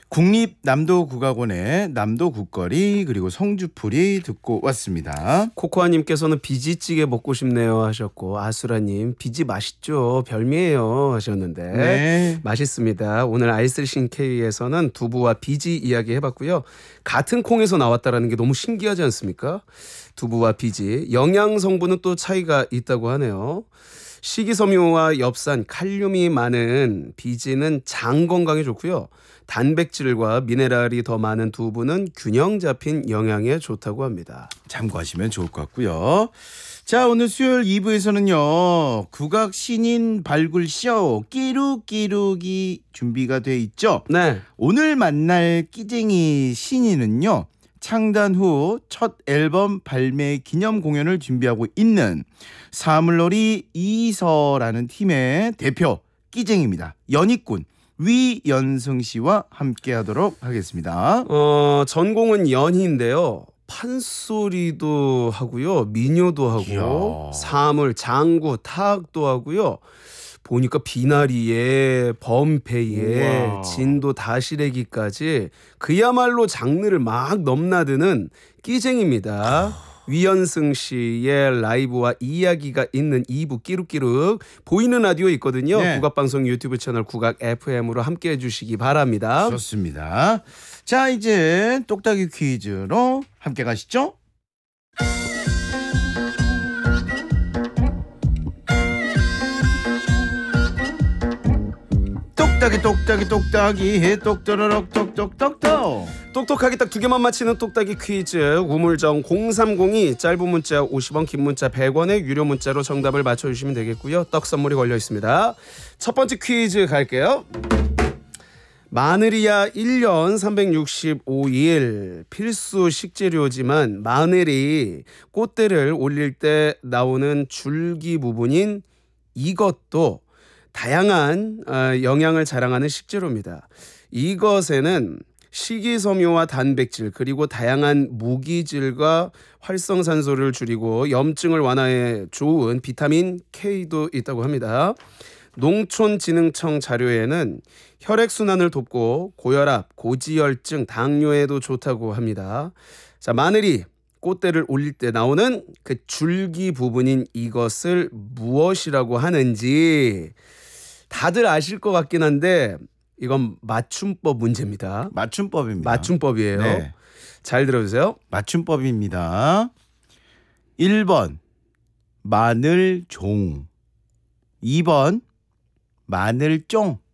국립남도국악원의 남도국거리 그리고 성주풀이 듣고 왔습니다. 코코아님께서는 비지찌개 먹고 싶네요 하셨고, 아수라님 비지 맛있죠 별미예요 하셨는데 네. 맛있습니다. 오늘 아이슬신 K에서는 두부와 비지 이야기 해봤고요. 같은 콩에서 나왔다라는 게 너무 신기하지 않습니까? 두부와 비지 영양 성분은 또 차이가 있다고 하네요. 식이섬유와 엽산, 칼륨이 많은 비지는 장 건강에 좋고요. 단백질과 미네랄이 더 많은 두부는 균형 잡힌 영양에 좋다고 합니다. 참고하시면 좋을 것 같고요. 자, 오늘 수요일 2부에서는요. 국악 신인 발굴 쇼 끼룩끼룩이 준비가 돼 있죠. 네. 오늘 만날 끼쟁이 신인은요. 창단 후 첫 앨범 발매 기념 공연을 준비하고 있는 사물놀이 이서라는 팀의 대표 끼쟁이입니다. 연희꾼 위연승 씨와 함께하도록 하겠습니다. 전공은 연희인데요. 판소리도 하고요. 민요도 하고 이야. 사물, 장구, 타악도 하고요. 보니까 비나리에 범패에 우와. 진도 다시래기까지 그야말로 장르를 막 넘나드는 끼쟁입니다. 위연승 씨의 라이브와 이야기가 있는 2부 끼룩끼룩 보이는 라디오 있거든요. 네. 국악방송 유튜브 채널 국악 FM으로 함께해 주시기 바랍니다. 좋습니다. 자, 이제 똑딱이 퀴즈로 함께 가시죠. 똑딱이 해 똑떠러럭 똑똑똑똑. 똑똑하게 딱 2개만 맞히는 똑딱이 퀴즈 우물정 0302 짧은 문자 50원 긴 문자 100원의 유료 문자로 정답을 맞춰주시면 되겠고요. 떡 선물이 걸려 있습니다. 첫 번째 퀴즈 갈게요. 마늘이야 1년 365일 필수 식재료지만 마늘이 꽃대를 올릴 때 나오는 줄기 부분인 이것도 다양한 영양을 자랑하는 식재료입니다. 이것에는 식이섬유와 단백질 그리고 다양한 무기질과 활성산소를 줄이고 염증을 완화에 좋은 비타민 K도 있다고 합니다. 농촌진흥청 자료에는 혈액순환을 돕고 고혈압, 고지혈증, 당뇨에도 좋다고 합니다. 자, 마늘이 꽃대를 올릴 때 나오는 그 줄기 부분인 이것을 무엇이라고 하는지 다들 아실 것 같긴 한데 이건 맞춤법 문제입니다. 맞춤법입니다. 맞춤법이에요. 네. 잘 들어주세요. 맞춤법입니다. 1번 마늘종, 2번 마늘쫑,